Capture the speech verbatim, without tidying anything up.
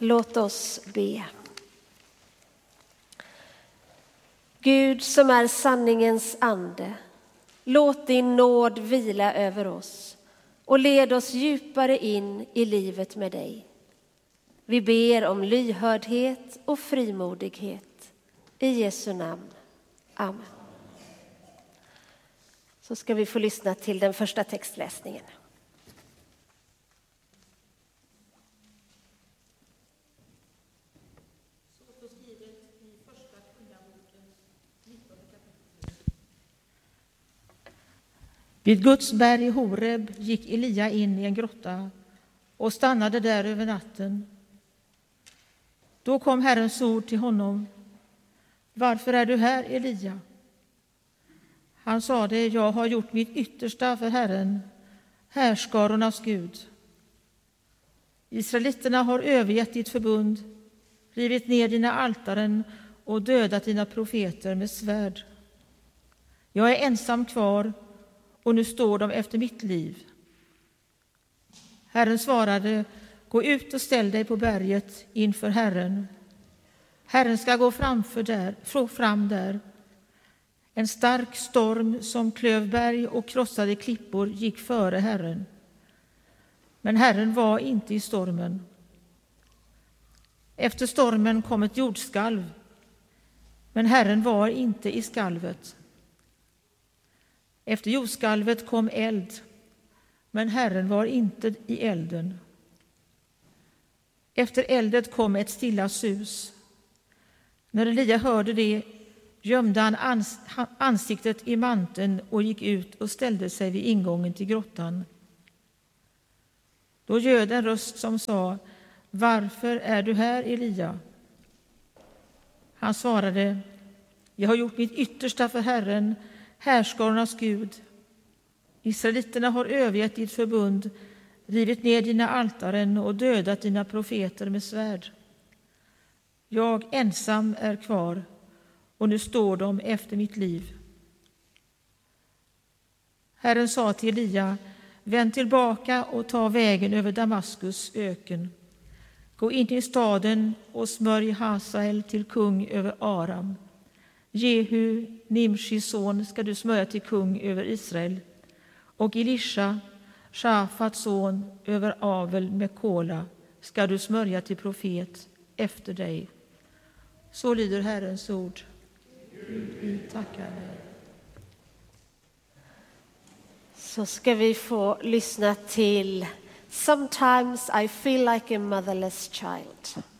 Låt oss be. Gud som är sanningens ande, låt din nåd vila över oss och led oss djupare in i livet med dig. Vi ber om lyhördhet och frimodighet. I Jesu namn. Amen. Så ska vi få lyssna till den första textläsningen. Vid Guds berg Horeb gick Elia in i en grotta och stannade där över natten. Då kom Herrens ord till honom. Varför är du här, Elia? Han sade, jag har gjort mitt yttersta för Herren, härskarornas Gud. Israeliterna har övergett ditt förbund, rivit ner dina altaren och dödat dina profeter med svärd. Jag är ensam kvar och nu står de efter mitt liv. Herren svarade, gå ut och ställ dig på berget inför Herren. Herren ska gå framför där, fram där. En stark storm som klöv berg och krossade klippor gick före Herren. Men Herren var inte i stormen. Efter stormen kom ett jordskalv, men Herren var inte i skalvet. Efter jordskalvet kom eld, men Herren var inte i elden. Efter eldet kom ett stilla sus. När Elia hörde det gömde han ansiktet i manteln och gick ut och ställde sig vid ingången till grottan. Då ljöd en röst som sa, varför är du här, Elia? Han svarade, jag har gjort mitt yttersta för Herren, härskarornas Gud. Israeliterna har övergett ditt förbund, rivit ner dina altaren och dödat dina profeter med svärd. Jag ensam är kvar och nu står de efter mitt liv. Herren sa till Elia, vänd tillbaka och ta vägen över Damaskus öken. Gå in i staden och smörj Hazael till kung över Aram. Jehu, Nimshis son, ska du smörja till kung över Israel. Och Elisha, Shafats son, över Avel med Kola ska du smörja till profet efter dig. Så lyder Herrens ord. Vi tackar dig. Så ska vi få lyssna till Sometimes I feel like a motherless child.